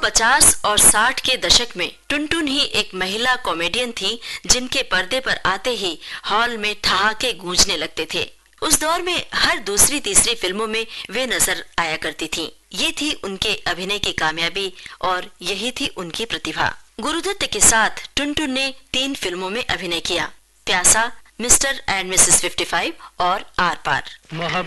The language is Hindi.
1950 और 60 के दशक में टुनटुन ही एक महिला कॉमेडियन थी जिनके पर्दे पर आते ही हॉल में ठहाके गूंजने लगते थे। उस दौर में हर दूसरी तीसरी फिल्मों में वे नजर आया करती थीं। ये थी उनके अभिनय की कामयाबी और यही थी उनकी प्रतिभा। गुरुदत्त के साथ टुनटुन ने 3 फिल्मों में अभिनय किया, प्यासा, मिस्टर एंड मिसेस 55 और आर पार।